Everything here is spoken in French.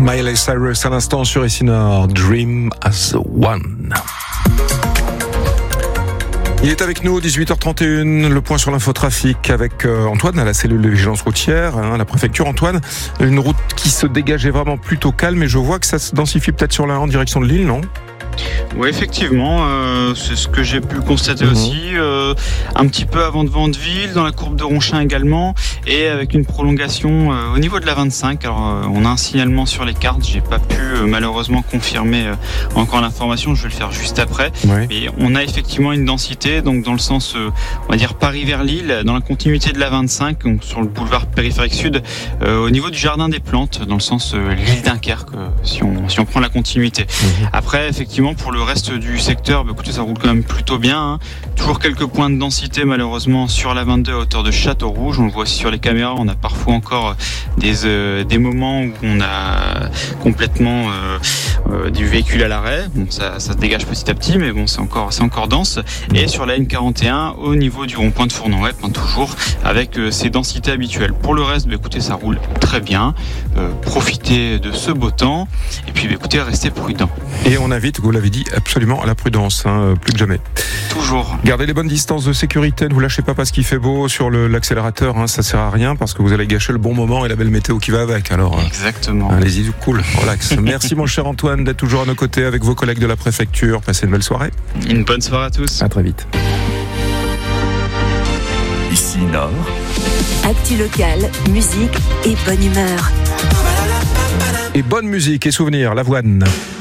Miley Cyrus à l'instant sur Essinor, Dream as One. Il est avec nous, 18h31, le point sur l'infotrafic avec Antoine à la cellule de vigilance routière, la préfecture. Antoine, une route qui se dégageait vraiment plutôt calme et je vois que ça se densifie peut-être sur la 1 en direction de Lille, non ? Oui, effectivement, c'est ce que j'ai pu constater aussi. Un petit peu avant de Vandeville, dans la courbe de Ronchin également, et avec une prolongation au niveau de la 25. Alors, on a un signalement sur les cartes. J'ai pas pu malheureusement confirmer encore l'information. Je vais le faire juste après. Ouais. Mais on a effectivement une densité, donc dans le sens, on va dire Paris vers Lille, dans la continuité de la 25, donc sur le boulevard périphérique sud, au niveau du jardin des plantes, dans le sens Lille-Dunkerque, si on prend la continuité. Après, effectivement, pour le reste du secteur, écoutez, ça roule quand même plutôt bien. Toujours quelques points de densité malheureusement sur la 22 à hauteur de Château-Rouge. On le voit aussi sur les caméras. On a parfois encore des moments où on a complètement du véhicule à l'arrêt. Bon, ça se dégage petit à petit, mais bon, c'est encore dense. Et sur la N41, au niveau du rond-point de Fournon-Web, toujours avec ces densités habituelles. Pour le reste, écoutez, ça roule très bien. Profitez de ce beau temps. Et puis, écoutez, restez prudents. Et on invite, vous l'avez dit, absolument à la prudence, plus que jamais. Toujours. Gardez les bonnes distances de sécurité, ne vous lâchez pas parce qu'il fait beau sur l'accélérateur, ça sert à rien parce que vous allez gâcher le bon moment et la belle météo qui va avec. Alors, exactement. Allez-y, cool, relax. Merci mon cher Antoine d'être toujours à nos côtés avec vos collègues de la préfecture. Passez une belle soirée. Une bonne soirée à tous. À très vite. Ici Nord. Actu locale, musique et bonne humeur. Et bonne musique et souvenirs, l'Avoine.